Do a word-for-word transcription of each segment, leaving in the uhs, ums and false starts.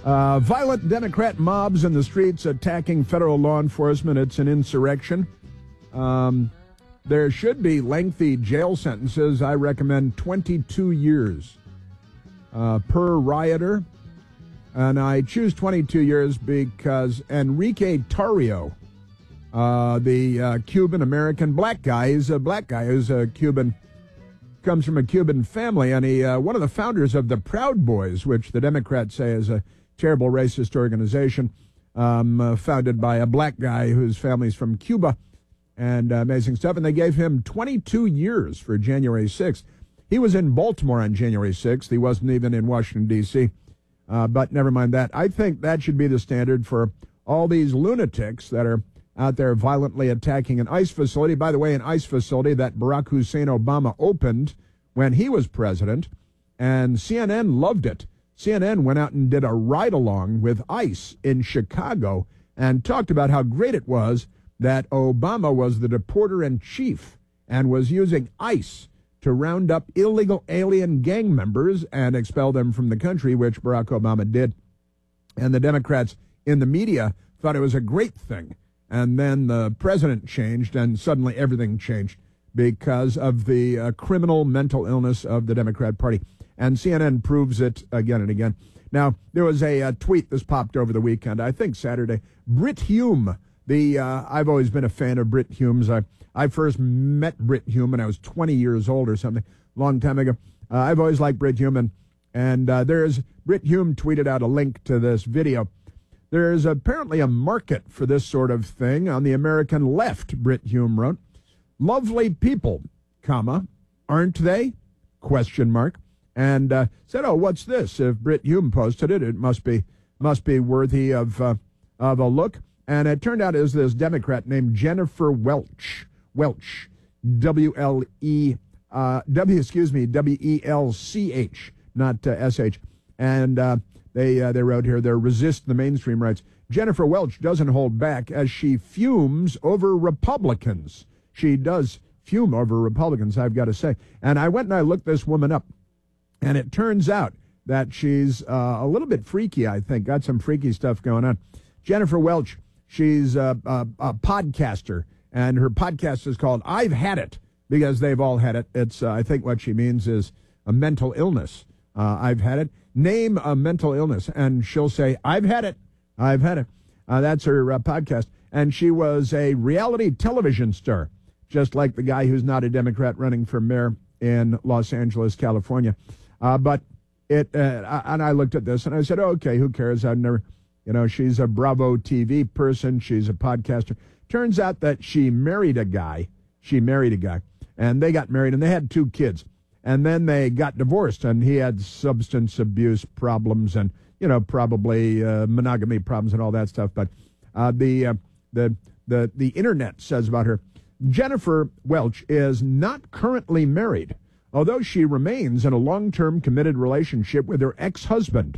Uh, violent Democrat mobs in the streets attacking federal law enforcement. It's an insurrection. Um, there should be lengthy jail sentences. I recommend twenty-two years uh, per rioter. And I choose twenty-two years because Enrique Tarrio, uh, the uh, Cuban-American black guy, is a black guy who's a Cuban, comes from a Cuban family, and he uh, one of the founders of the Proud Boys, which the Democrats say is a terrible racist organization, um, uh, founded by a black guy whose family's from Cuba, and uh, amazing stuff. And they gave him twenty-two years for January sixth. He was in Baltimore on January sixth. He wasn't even in Washington, D C, uh, but never mind that. I think that should be the standard for all these lunatics that are out there violently attacking an ICE facility. By the way, an ICE facility that Barack Hussein Obama opened when he was president, and C N N loved it. C N N went out and did a ride-along with ICE in Chicago and talked about how great it was that Obama was the deporter-in-chief and was using ICE to round up illegal alien gang members and expel them from the country, which Barack Obama did. And the Democrats in the media thought it was a great thing. And then the president changed, and suddenly everything changed because of the uh, criminal mental illness of the Democrat Party. And C N N proves it again and again. Now, there was a, a tweet this popped over the weekend, I think Saturday. Brit Hume, the uh, I've always been a fan of Brit Hume's. I, I first met Brit Hume when I was twenty years old or something, a long time ago. Uh, I've always liked Brit Hume, and, and uh, there's, Brit Hume tweeted out a link to this video. There's apparently a market for this sort of thing on the American left, Brit Hume wrote. Lovely people, comma, aren't they? Question mark. And uh, said, oh, what's this? If Brit Hume posted it, it must be must be worthy of uh, of a look. And it turned out it was this Democrat named Jennifer Welch. Welch. W L E, uh, W, excuse me, W E L C H, not uh, S H. And uh, they, uh, they wrote here, they resist the mainstream rights. Jennifer Welch doesn't hold back as she fumes over Republicans. She does fume over Republicans, I've got to say. And I went and I looked this woman up. And it turns out that she's uh, a little bit freaky, I think. Got some freaky stuff going on. Jennifer Welch, she's a, a, a podcaster, and her podcast is called I've Had It, because they've all had it. It's, uh, I think what she means is a mental illness. Uh, I've had it. Name a mental illness, and she'll say, I've had it. I've had it. Uh, that's her uh, podcast. And she was a reality television star, just like the guy who's not a Democrat running for mayor in Los Angeles, California. Uh, but it, uh, and I looked at this and I said, oh, okay, who cares? I've never, you know, she's a Bravo T V person. She's a podcaster. Turns out that she married a guy. She married a guy and they got married and they had two kids. And then they got divorced and he had substance abuse problems and, you know, probably uh, monogamy problems and all that stuff. But uh, the, uh, the, the, the internet says about her, Jennifer Welch is not currently married, although she remains in a long-term committed relationship with her ex-husband,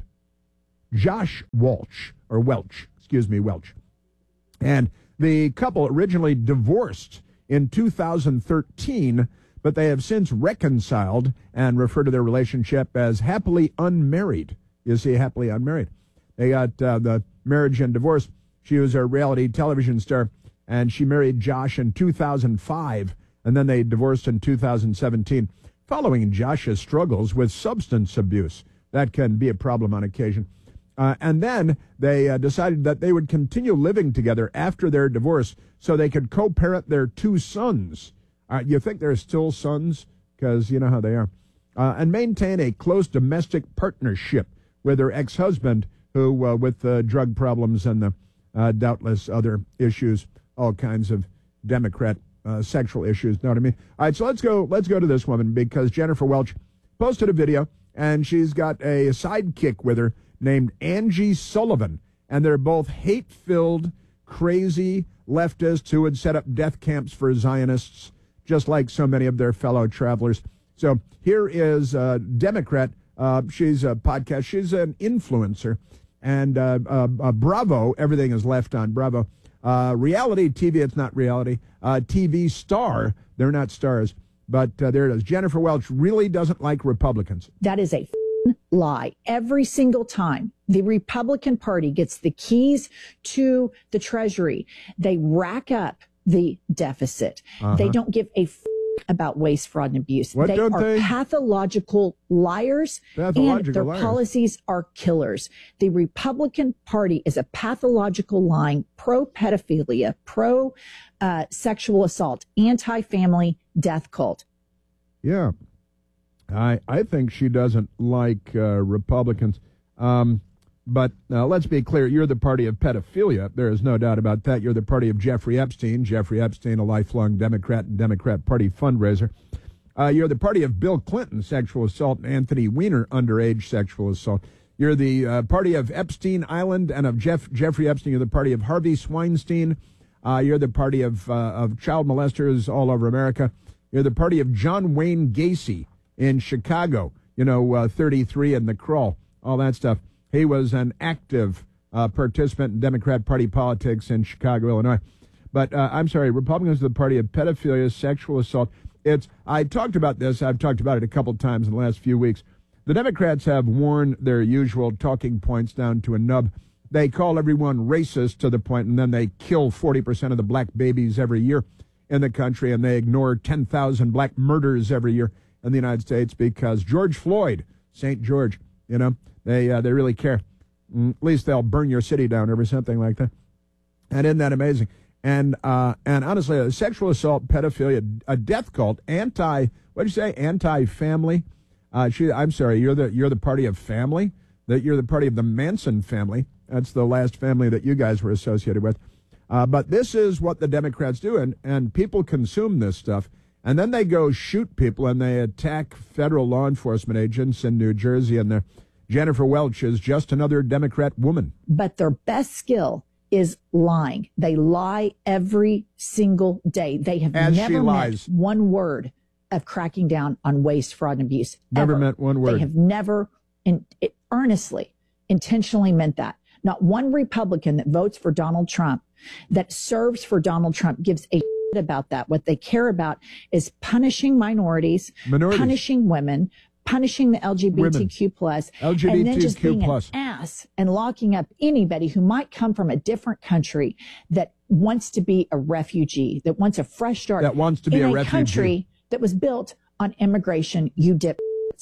Josh Walsh, or Welch, excuse me, Welch. And the couple originally divorced in two thousand thirteen, but they have since reconciled and refer to their relationship as happily unmarried. You see, happily unmarried. They got uh, the marriage and divorce. She was a reality television star, and she married Josh in two thousand five, and then they divorced in two thousand seventeen. Following Josh's struggles with substance abuse. That can be a problem on occasion. Uh, and then they uh, decided that they would continue living together after their divorce so they could co-parent their two sons. Uh, you think they're still sons? Because you know how they are. Uh, and maintain a close domestic partnership with her ex-husband, who, uh, with the uh, drug problems and the uh, doubtless other issues, all kinds of Democrat Uh, sexual issues, know what I mean? All right, so let's go. Let's go to this woman because Jennifer Welch posted a video, and she's got a sidekick with her named Angie Sullivan, and they're both hate-filled, crazy leftists who would set up death camps for Zionists, just like so many of their fellow travelers. So here is a Democrat. Uh, she's a podcast. She's an influencer, and uh, uh, uh, Bravo. Everything is left on Bravo. Uh, reality T V, it's not reality. Uh, T V star, they're not stars. But uh, there it is. Jennifer Welch really doesn't like Republicans. That is a lie every single time the Republican Party gets the keys to the Treasury. They rack up the deficit. Uh-huh. They don't give a f- about waste, fraud, and abuse. What, they don't are they? pathological liars, pathological and their liars. policies are killers. The Republican Party is a pathological lying, pro-pedophilia, pro-sexual uh, assault, anti-family death cult. Yeah. I I think she doesn't like uh, Republicans. Um, but uh, let's be clear, you're the party of pedophilia. There is no doubt about that. You're the party of Jeffrey Epstein. Jeffrey Epstein, a lifelong Democrat and Democrat Party fundraiser. Uh, you're the party of Bill Clinton, sexual assault, and Anthony Weiner, underage sexual assault. You're the uh, party of Epstein Island and of Jeff Jeffrey Epstein. You're the party of Harvey Weinstein. Uh, you're the party of, uh, of child molesters all over America. You're the party of John Wayne Gacy in Chicago, you know, uh, thirty-three and the crawl, all that stuff. He was an active uh, participant in Democrat Party politics in Chicago, Illinois. But uh, I'm sorry, Republicans are the party of pedophilia, sexual assault. It's I talked about this. I've talked about it a couple times in the last few weeks. The Democrats have worn their usual talking points down to a nub. They call everyone racist to the point, and then they kill forty percent of the black babies every year in the country, and they ignore ten thousand black murders every year in the United States because George Floyd, Saint George, you know, they uh, they really care. Mm, at least they'll burn your city down or something like that. And isn't that amazing? And uh, and honestly, a sexual assault, pedophilia, a death cult, anti what did you say? Anti-family. Uh, she, I'm sorry, you're the you're the party of family. That you're the party of the Manson family. That's the last family that you guys were associated with. Uh, but this is what the Democrats do, and, and people consume this stuff. And then they go shoot people, and they attack federal law enforcement agents in New Jersey. And Jennifer Welch is just another Democrat woman. But their best skill is lying. They lie every single day. They have As never she meant lies. one word of cracking down on waste, fraud, and abuse. Never ever. meant one word. They have never in, it, earnestly, intentionally meant that. Not one Republican that votes for Donald Trump, that serves for Donald Trump, gives a shit about that. What they care about is punishing minorities, Minorities. punishing women, punishing the L G B T Q plus, L G B T Q and then just being plus. an ass and locking up anybody who might come from a different country that wants to be a refugee, that wants a fresh start. That wants to be in a a refugee. country that was built on immigration, you dip.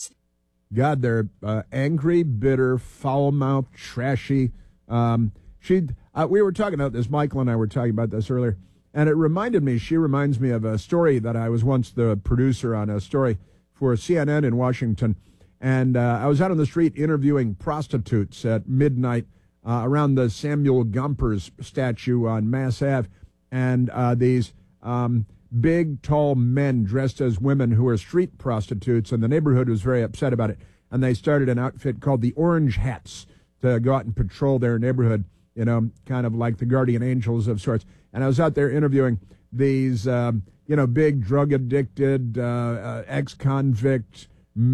God, they're uh, angry, bitter, foul-mouthed, trashy. Um, she, uh, we were talking about this, Michael and I were talking about this earlier, and it reminded me, she reminds me of a story that I was once the producer on a story for C N N in Washington, and uh, I was out on the street interviewing prostitutes at midnight uh, around the Samuel Gompers statue on Mass Ave, and uh, these um, big, tall men dressed as women who were street prostitutes, and the neighborhood was very upset about it, and they started an outfit called the Orange Hats to go out and patrol their neighborhood, you know, kind of like the guardian angels of sorts. And I was out there interviewing these, um, you know, big drug-addicted, uh, uh, ex-convict,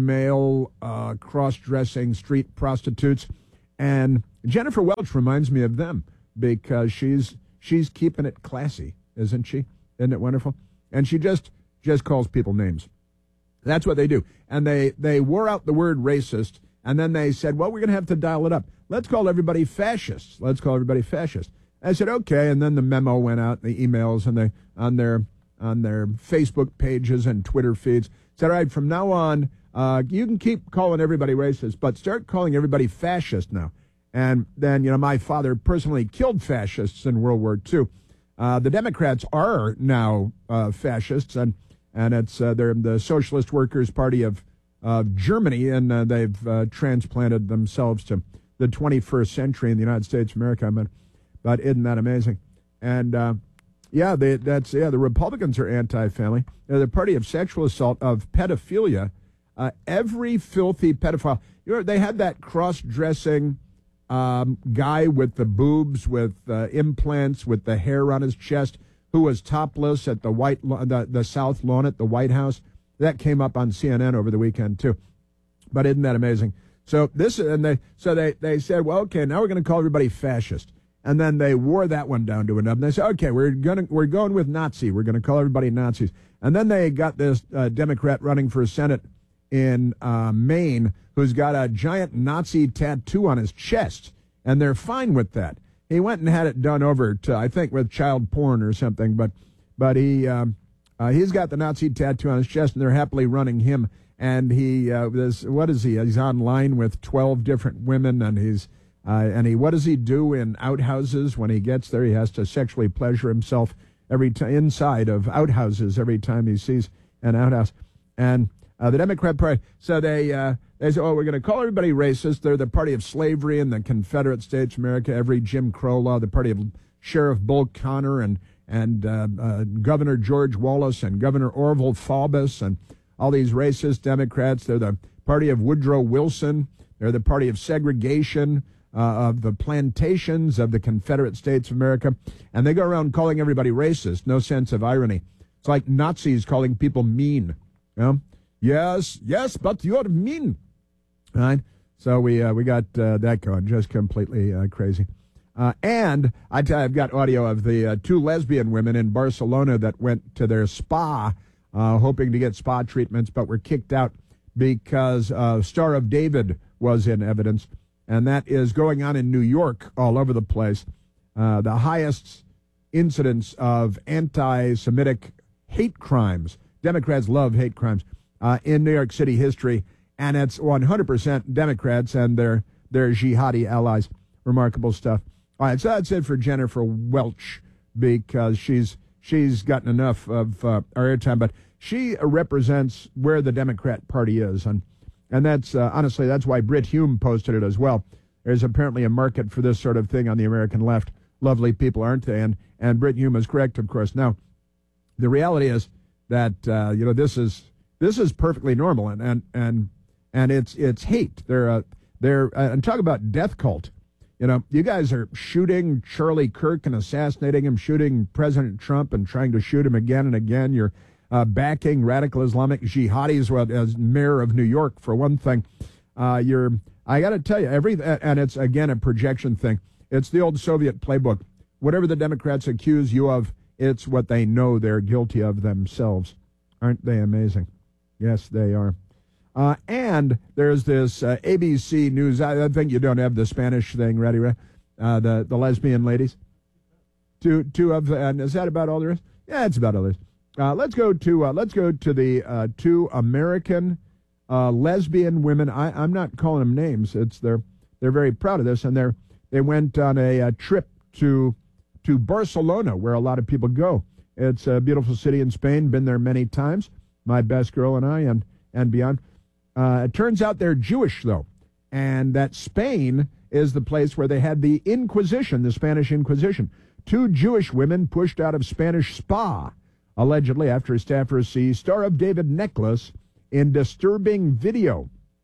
male, uh, cross-dressing street prostitutes. And Jennifer Welch reminds me of them because she's she's keeping it classy, isn't she? Isn't it wonderful? And she just just calls people names. That's what they do. And they, they wore out the word racist, and then they said, well, we're going to have to dial it up. Let's call everybody fascists. Let's call everybody fascist. I said, okay, and then the memo went out, the emails, and they on their on their Facebook pages and Twitter feeds. Said, all right, from now on, uh, you can keep calling everybody racist, but start calling everybody fascist now. And then, you know, my father personally killed fascists in World War Two. Uh, the Democrats are now uh, fascists, and and it's uh, they're the Socialist Workers' Party of of Germany, and uh, they've uh, transplanted themselves to the twenty-first century in the United States of America. I mean, but isn't that amazing? And uh, yeah, they, that's yeah. The Republicans are anti-family. They're the party of sexual assault, of pedophilia. Uh, every filthy pedophile. You know, they had that cross-dressing um, guy with the boobs, with uh, implants, with the hair on his chest, who was topless at the white the, the South Lawn at the White House. That came up on C N N over the weekend too. But isn't that amazing? So this and they so they, they said, well, okay, now we're going to call everybody fascist. And then they wore that one down to a nub. And they said, okay, we're gonna we're going with Nazi. We're going to call everybody Nazis. And then they got this uh, Democrat running for Senate in uh, Maine who's got a giant Nazi tattoo on his chest, and they're fine with that. He went and had it done over to, I think, with child porn or something, but but he um, uh, he's got the Nazi tattoo on his chest, and they're happily running him. And he, uh, this, what is he? He's online with twelve different women, and he's uh, and he, what does he do in outhouses when he gets there? He has to sexually pleasure himself every time inside of outhouses every time he sees an outhouse. And uh, the Democrat Party, so they uh, they say, oh, we're going to call everybody racist. They're the party of slavery and the Confederate States of America, every Jim Crow law, the party of Sheriff Bull Connor and and uh, uh, Governor George Wallace and Governor Orville Faubus and all these racist Democrats. They're the party of Woodrow Wilson. They're the party of segregation, uh, of the plantations of the Confederate States of America. And they go around calling everybody racist, no sense of irony. It's like Nazis calling people mean. You know? Yes, yes, but you're mean. All right? So we uh, we got uh, that going, just completely uh, crazy. Uh, and I tell you, I've got audio of the uh, two lesbian women in Barcelona that went to their spa uh, hoping to get spa treatments, but were kicked out because uh, Star of David was in evidence. And that is going on in New York all over the place. Uh, the highest incidence of anti-Semitic hate crimes. Democrats love hate crimes uh, in New York City history. And it's one hundred percent Democrats and their, their jihadi allies. Remarkable stuff. All right, so that's it for Jennifer Welch, because she's she's gotten enough of uh, our airtime. But she represents where the Democrat Party is. And and that's, uh, honestly, that's why Brit Hume posted it as well. There's apparently a market for this sort of thing on the American left. Lovely people, aren't they? And, and Brit Hume is correct, of course. Now, the reality is that, uh, you know, this is this is perfectly normal. And and and, and it's it's hate. They're, uh, they're uh, and talk about death cult. You know, you guys are shooting Charlie Kirk and assassinating him, shooting President Trump and trying to shoot him again and again. You're uh, backing radical Islamic jihadis, well, as mayor of New York, for one thing. Uh, you're, I got to tell you, every and it's, again, a projection thing. It's the old Soviet playbook. Whatever the Democrats accuse you of, it's what they know they're guilty of themselves. Aren't they amazing? Yes, they are. Uh, and there's this uh, A B C News. I, I think you don't have the Spanish thing ready, right? Uh, the the lesbian ladies. Two two of and is that about all there is? Yeah, it's about all there is. Uh, let's go to uh, let's go to the uh, two American uh, lesbian women. I, I'm not calling them names. It's they're they're very proud of this, and they're they went on a, a trip to to Barcelona, where a lot of people go. It's a beautiful city in Spain. Been there many times. My best girl and I, and and beyond. Uh, it turns out they're Jewish, though, and that Spain is the place where they had the Inquisition, the Spanish Inquisition. Two Jewish women pushed out of Spanish spa, allegedly after staffers see Star of David necklace in disturbing video.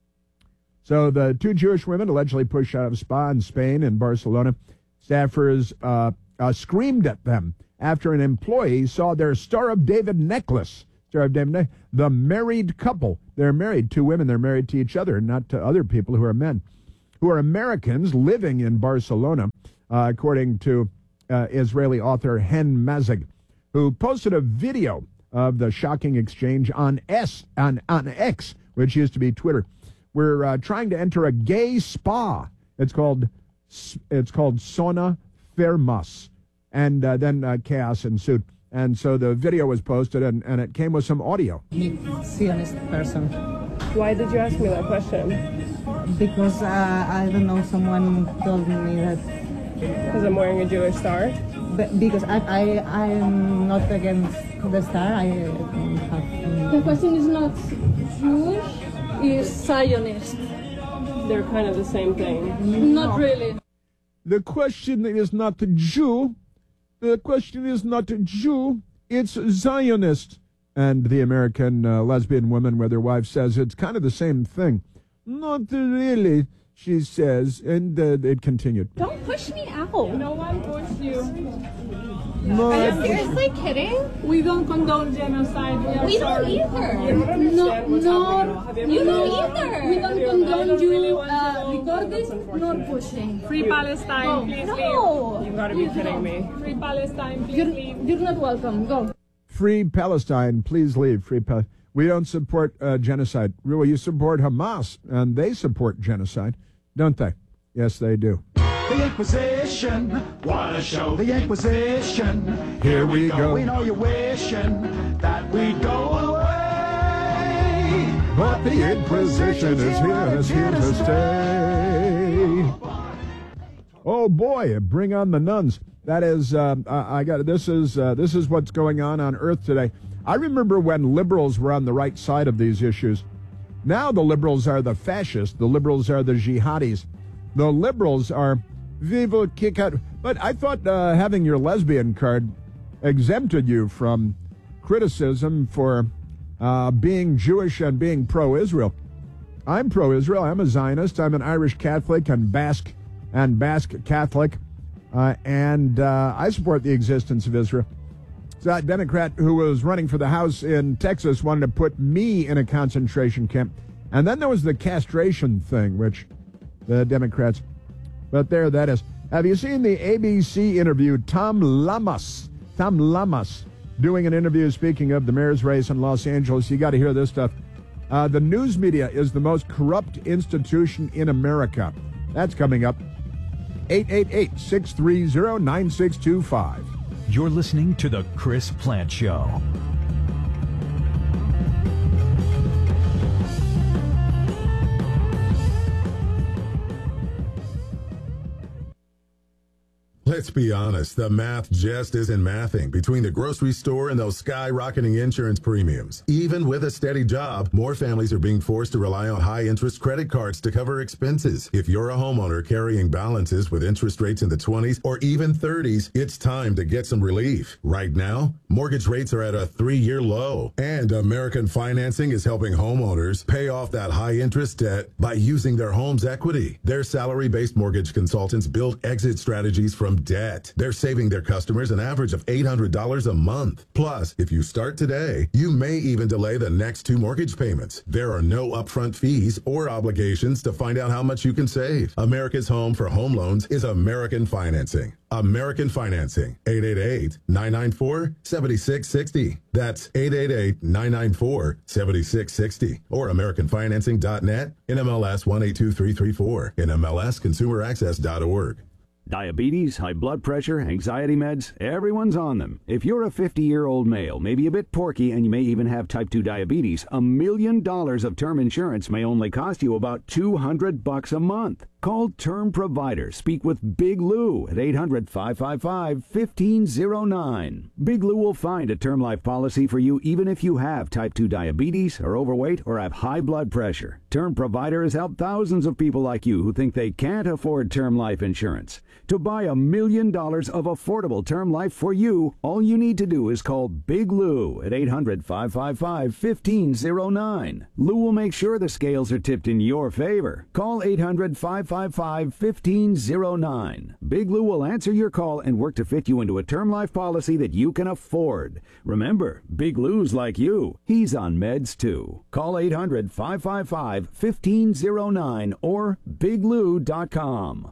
So the two Jewish women allegedly pushed out of spa in Spain and Barcelona. Staffers uh, uh, screamed at them after an employee saw their Star of David necklace. Star of David, the married couple. They're married, two women. They're married to each other, not to other people who are men, who are Americans living in Barcelona, uh, according to uh, Israeli author Hen Mazig, who posted a video of the shocking exchange on S on, on X, which used to be Twitter. We're uh, trying to enter a gay spa. It's called it's called Zona Fermas, and uh, then uh, chaos ensued. And so the video was posted, and, and it came with some audio. Zionist person. Why did you ask me that question? Because uh, I don't know, someone told me that. Because I'm wearing a Jewish star? But because I I I'm not against the star. I have. The question is not Jewish, it's Zionist. They're kind of the same thing. Not really. The question is not Jew. The question is not Jew, it's Zionist. And the American uh, lesbian woman with her wife says it's kind of the same thing. Not really, she says, and uh, it continued. Don't push me out. No one pushed you. No, Are you seriously kidding? We don't condone genocide. We, We don't either. No, no, you don't either. We don't condone you uh, recording nor pushing. Free Palestine, Oh, please no. leave. You've got to be kidding me. Free Palestine, please You're, leave. you're not welcome. Go. Free Palestine, please leave. Free Palestine. We don't support uh, genocide. Really, you support Hamas, and they support genocide, don't they? Yes, they do. The Inquisition, what a show, the Inquisition. Here we go. We know you're wishing that we'd go away. But the Inquisition is here and it's here to stay. Oh boy, bring on the nuns. That is, uh, I got this is uh, this is what's going on on Earth today. I remember when liberals were on the right side of these issues. Now the liberals are the fascists. The liberals are the jihadis. The liberals are viva kick out. But I thought uh, having your lesbian card exempted you from criticism for uh, being Jewish and being pro-Israel. I'm pro-Israel. I'm a Zionist. I'm an Irish Catholic and Basque and Basque Catholic. Uh, and uh, I support the existence of Israel. So that Democrat who was running for the House in Texas wanted to put me in a concentration camp. And then there was the castration thing, which the Democrats... But there that is. Have you seen the A B C interview, Tom Lamas? Tom Lamas doing an interview speaking of the mayor's race in Los Angeles. You got to hear this stuff. Uh, the news media is the most corrupt institution in America. That's coming up. eight eight eight, six three zero, nine six two five. You're listening to The Chris Plante Show. Let's be honest, the math just isn't mathing between the grocery store and those skyrocketing insurance premiums. Even with a steady job, more families are being forced to rely on high-interest credit cards to cover expenses. If you're a homeowner carrying balances with interest rates in the twenties or even thirties, it's time to get some relief. Right now, mortgage rates are at a three-year low, and American Financing is helping homeowners pay off that high-interest debt by using their home's equity. Their salary-based mortgage consultants build exit strategies from debt. They're saving their customers an average of eight hundred dollars a month. Plus, if you start today, you may even delay the next two mortgage payments. There are no upfront fees or obligations to find out how much you can save. America's home for home loans is American Financing. American Financing, eight eight eight, nine nine four, seven six six zero. That's eight eight eight, nine nine four, seven six six zero. Or American Financing dot net, N M L S one eight two three three four, N M L S consumer access dot org. Diabetes, high blood pressure, anxiety meds, everyone's on them. If you're a fifty-year-old male, maybe a bit porky, and you may even have type two diabetes, a million dollars of term insurance may only cost you about two hundred bucks a month. Call Term Provider. Speak with Big Lou at eight hundred, five five five, one five zero nine. Big Lou will find a term life policy for you even if you have type two diabetes, are overweight, or have high blood pressure. Term Provider has helped thousands of people like you who think they can't afford term life insurance. To buy a million dollars of affordable term life for you, all you need to do is call Big Lou at eight hundred, five five five, one five zero nine. Lou will make sure the scales are tipped in your favor. Call eight hundred, five five five, one five zero nine. Big Lou will answer your call and work to fit you into a term life policy that you can afford. Remember, Big Lou's like you. He's on meds too. Call eight hundred, five five five, one five zero nine or big lou dot com.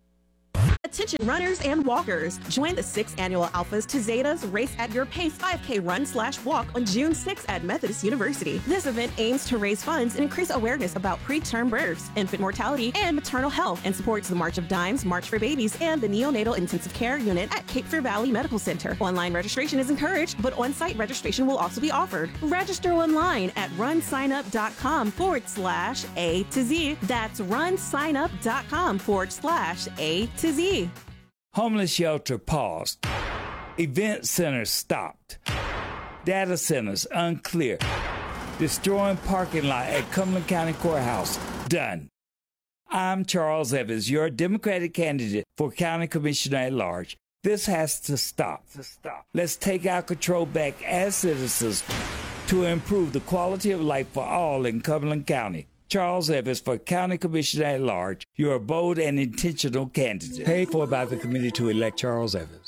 Attention runners and walkers. Join the sixth annual Alphas to Zetas Race at Your Pace five K run slash walk on June sixth at Methodist University. This event aims to raise funds and increase awareness about preterm births, infant mortality, and maternal health, and supports the March of Dimes, March for Babies, and the Neonatal Intensive Care Unit at Cape Fear Valley Medical Center. Online registration is encouraged, but on-site registration will also be offered. Register online at runsignup.com forward slash A to Z. That's runsignup.com forward slash A to Z. Homeless shelter paused. Event centers stopped. Data centers unclear. Destroying parking lot at Cumberland County Courthouse done. I'm Charles Evans, your Democratic candidate for County Commissioner at Large. This has to stop. To stop. Let's take our control back as citizens to improve the quality of life for all in Cumberland County. Charles Evans for County Commissioner at Large. You're a bold and intentional candidate. Paid for by the committee to elect Charles Evans.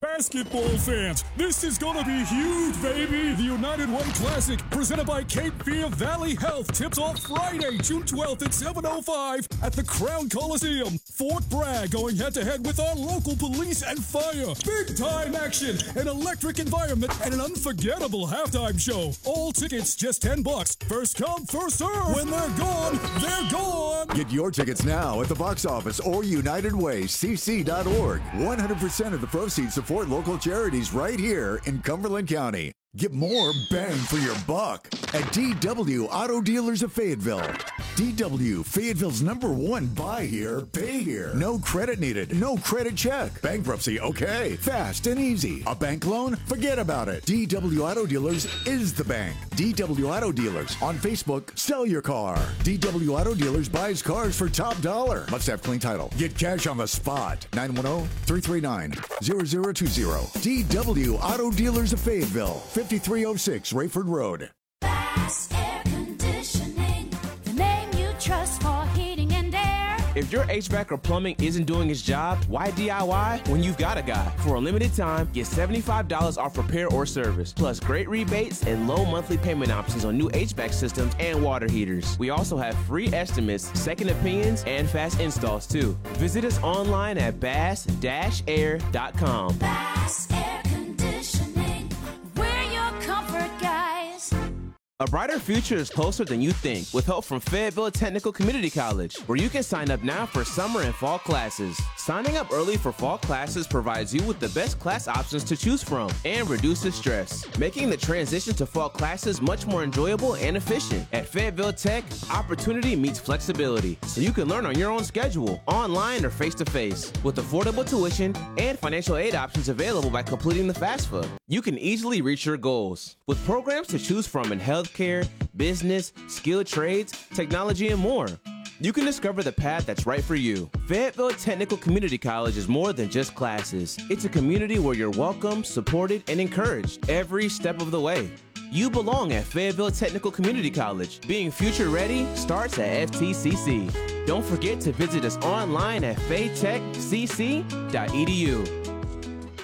basketball fans, this is gonna be huge, baby! The United Way Classic, presented by Cape Fear Valley Health, tips off Friday, June twelfth at seven oh five at the Crown Coliseum. Fort Bragg going head-to-head with our local police and fire. Big-time action, an electric environment, and an unforgettable halftime show. All tickets just ten bucks. First come, first serve. When they're gone, they're gone. Get your tickets now at the box office or united way c c dot org. one hundred percent of the proceeds support local charities right here in Cumberland County. Get more bang for your buck at D W Auto Dealers of Fayetteville. D W, Fayetteville's number one buy here, pay here. No credit needed, no credit check. Bankruptcy, okay. Fast and easy. A bank loan? Forget about it. D W Auto Dealers is the bank. D W Auto Dealers. On Facebook, sell your car. D W Auto Dealers buys cars for top dollar. Must have clean title. Get cash on the spot. nine one zero, three three nine, zero zero two zero. D W Auto Dealers of Fayetteville. fifty-three oh six Rayford Road. Bass Air Conditioning, the name you trust for heating and air. If your H V A C or plumbing isn't doing its job, why D I Y when you've got a guy? For a limited time, get seventy-five dollars off repair or service, plus great rebates and low monthly payment options on new H V A C systems and water heaters. We also have free estimates, second opinions, and fast installs too. Visit us online at bass dash air dot com. Bass Air Conditioning, we're your comfort guys. A brighter future is closer than you think with help from Fayetteville Technical Community College, where you can sign up now for summer and fall classes. Signing up early for fall classes provides you with the best class options to choose from and reduces stress, making the transition to fall classes much more enjoyable and efficient. At Fayetteville Tech, opportunity meets flexibility, so you can learn on your own schedule, online or face-to-face, with affordable tuition and financial aid options available by completing the FAFSA. You can easily reach your goals. With programs to choose from in healthcare, business, skilled trades, technology, and more. You can discover the path that's right for you. Fayetteville Technical Community College is more than just classes. It's a community where you're welcome, supported, and encouraged every step of the way. You belong at Fayetteville Technical Community College. Being future ready starts at F T C C. Don't forget to visit us online at faytech c c dot e d u.